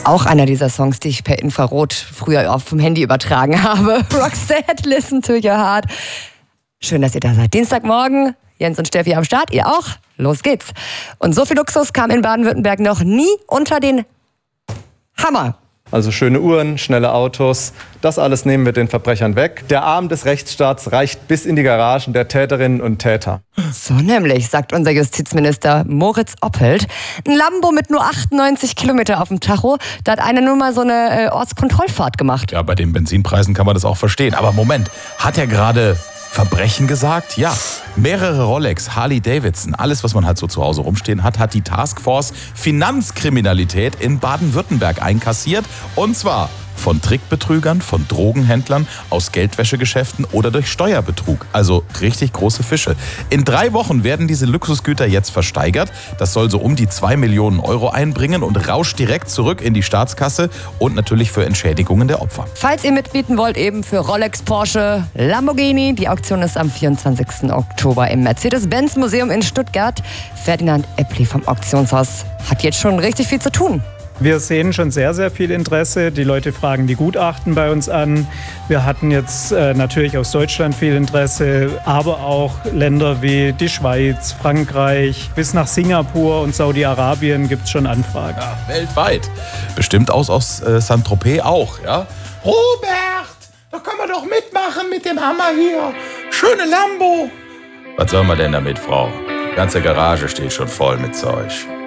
Auch einer dieser Songs, die ich per Infrarot früher auf dem Handy übertragen habe. Roxette, Listen to Your Heart. Schön, dass ihr da seid. Dienstagmorgen, Jens und Steffi am Start. Ihr auch? Los geht's. Und so viel Luxus kam in Baden-Württemberg noch nie unter den Hammer. Also schöne Uhren, schnelle Autos, das alles nehmen wir den Verbrechern weg. Der Arm des Rechtsstaats reicht bis in die Garagen der Täterinnen und Täter. So nämlich, sagt unser Justizminister Moritz Oppelt. Ein Lambo mit nur 98 Kilometer auf dem Tacho, da hat einer nur mal so eine Ortskontrollfahrt gemacht. Ja, bei den Benzinpreisen kann man das auch verstehen. Aber Moment, hat er gerade Verbrechen gesagt? Ja. Mehrere Rolex, Harley Davidson, alles, was man halt so zu Hause rumstehen hat, hat die Taskforce Finanzkriminalität in Baden-Württemberg einkassiert. Und zwar von Trickbetrügern, von Drogenhändlern, aus Geldwäschegeschäften oder durch Steuerbetrug. Also richtig große Fische. In 3 Wochen werden diese Luxusgüter jetzt versteigert. Das soll so um die 2 Millionen Euro einbringen und rauscht direkt zurück in die Staatskasse und natürlich für Entschädigungen der Opfer. Falls ihr mitbieten wollt, eben für Rolex, Porsche, Lamborghini. Die Auktion ist am 24. Oktober im Mercedes-Benz-Museum in Stuttgart. Ferdinand Eppli vom Auktionshaus hat jetzt schon richtig viel zu tun. Wir sehen schon sehr, sehr viel Interesse. Die Leute fragen die Gutachten bei uns an. Wir hatten jetzt natürlich aus Deutschland viel Interesse, aber auch Länder wie die Schweiz, Frankreich, bis nach Singapur und Saudi-Arabien gibt es schon Anfragen. Ja, weltweit. Bestimmt aus Saint-Tropez auch, ja? Robert, da können wir doch mitmachen mit dem Hammer hier. Schöne Lambo. Was soll man denn damit, Frau? Die ganze Garage steht schon voll mit Zeug.